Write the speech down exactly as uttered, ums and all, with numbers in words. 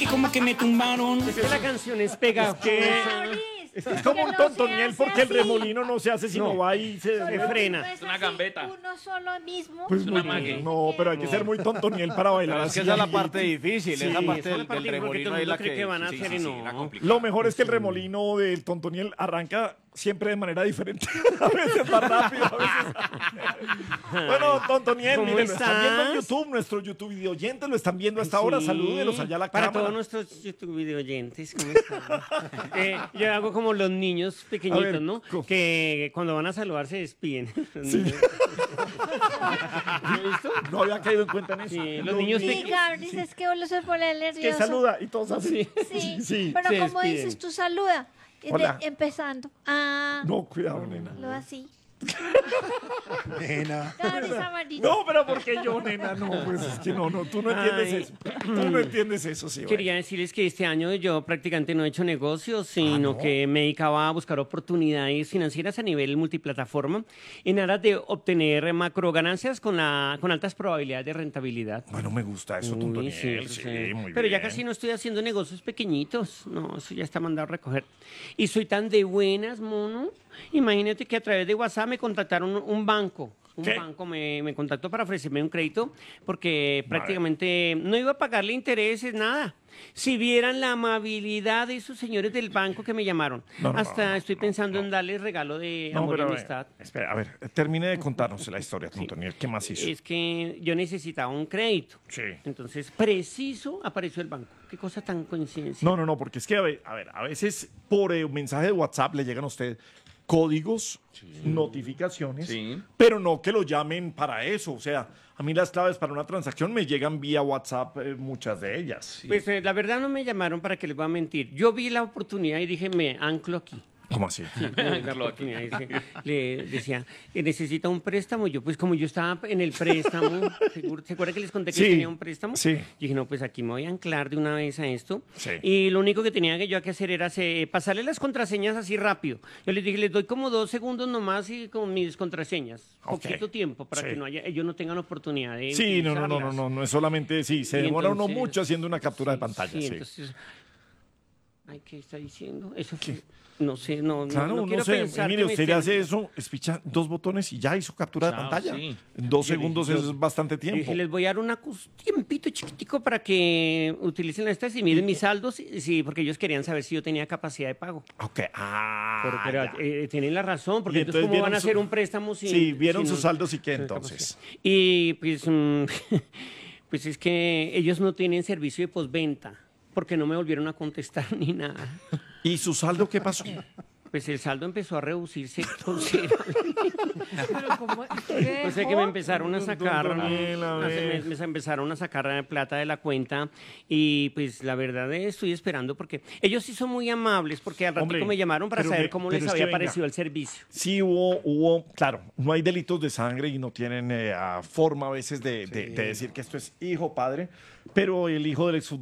Como que me tumbaron. Es que la canción es pegajosa. Es Es como un tontoniel porque el remolino no se hace sino No. va y se... Se frena. Es una así, gambeta. Uno solo mismo. Pues una muy mague. bien. No, pero hay que ser muy tontoniel para bailar Pero es así. que esa es la parte difícil, Sí, esa parte esa es del, la parte del porque remolino todo el es la mundo cree que... que van a sí, hacer sí, y sí, no. la complicada. Lo mejor es que el remolino del tontoniel arranca siempre de manera diferente. A veces más rápido, a veces... Bueno, tontoniel, ¿Cómo miren, lo están viendo en estás? YouTube, nuestro YouTube video oyentes lo están viendo hasta ahora. Sí. Salúdelos allá a la Para cámara. todos nuestros YouTube video oyentes, ¿cómo están? Eh, yo hago como los niños pequeñitos, A ver, ¿no? ¿cómo? Que cuando van a saludar se despiden. Sí. ¿Lo has visto? No había caído en cuenta en eso. Sí, los niños Sí, pequeños. Gabriel, es que uno se pone nervioso. Que saluda y todos así. Sí, Sí. pero se como despiden. dices, tú saluda. Y de- Hola. empezando. Ah, No, cuidado, nena. lo así. Nena. Gabriel Samarito. No, pero porque yo, nena, no, pues es que no, no, tú no entiendes Ay. eso. Tú no entiendes eso, sí. Quería decirles que este año yo prácticamente no he hecho negocios, sino Ah, ¿no? que me dedicaba a buscar oportunidades financieras a nivel multiplataforma en aras de obtener macro ganancias con, la, con altas probabilidades de rentabilidad. Bueno, me gusta eso, Uy, Tontoniel. sí, Sí, eso sí. muy bien. Pero ya casi no estoy haciendo negocios pequeñitos. No, eso ya está mandado a recoger. Y soy tan de buenas, mono. Imagínate que a través de WhatsApp me contactaron un, un banco. Un ¿Qué? banco me, me contactó para ofrecerme un crédito porque prácticamente no iba a pagarle intereses, nada. Si vieran la amabilidad de esos señores del banco que me llamaron. No, no, Hasta no, estoy pensando en darles regalo de No, amor y pero a ver, amistad. espera, a ver, termine de contarnos la historia, Tontoniel. ¿Qué más hizo? Es que yo necesitaba un crédito. Sí. Entonces, preciso apareció el banco. Qué cosa tan coincidencia. No, no, no, porque es que, a ver, a, ver, a veces por eh, un mensaje de WhatsApp le llegan a usted códigos, notificaciones, Sí. pero no que lo llamen para eso. O sea, a mí las claves para una transacción me llegan vía WhatsApp, eh, muchas de ellas. Pues eh, la verdad no me llamaron para que les voy a mentir. Yo vi la oportunidad y dije, me anclo aquí. ¿Cómo así? Sí, la oportunidad. Dice- le decía, eh, necesita un préstamo. Yo, pues como yo estaba en el préstamo, seguro- ¿se acuerda que les conté que Sí, tenía un préstamo? sí. Dije, no, pues aquí me voy a anclar de una vez a esto. Sí. Y lo único que tenía que yo que hacer era se- pasarle las contraseñas así rápido. Yo les dije, les doy como dos segundos nomás y con mis contraseñas. Ok. Poquito tiempo para Sí. que no haya, ellos no tengan oportunidad de Sí, no, no, no, no, utilizarlas. no, no es solamente, sí, se Y demora uno entonces- mucho haciendo una captura de pantalla. Sí, Sí, entonces. Ay, ¿qué está diciendo? Eso fue- No sé, no, no- Claro, no, no, quiero sé, pensar. mire, que me usted le estén- hace eso, espicha dos botones y ya hizo captura de Chao, pantalla. sí. En dos Yo le- segundos yo- es bastante Yo tiempo. dije, les voy a dar una cos- tiempito chiquitico para que utilicen estas y miren mis saldos, sí, sí, porque ellos querían saber si yo tenía capacidad de pago. Ok, ah, Pero, pero, ya. eh, tienen la razón, porque Y entonces, entonces ¿cómo van vieron a su- hacer un préstamo sin... Sí, vieron sin sus un- saldos y qué sin entonces. capacidad? Y pues, mm, pues es que ellos no tienen servicio de postventa, porque no me volvieron a contestar ni nada. ¿Y su saldo qué pasó? Pues el saldo empezó a reducirse considerablemente. Pero ¿cómo? ¿Qué? O sea que me empezaron a sacar, Don Daniel, a a- ver. me, me empezaron a sacar eh, plata de la cuenta y pues la verdad eh, estoy esperando porque ellos sí son muy amables porque al Hombre, ratico me llamaron para pero saber ve- cómo pero les es que había venga. parecido el servicio. Sí hubo, hubo, claro, no hay delitos de sangre y no tienen eh, ah, forma a veces de, de- de decir que esto es hijo, padre, pero el hijo del ex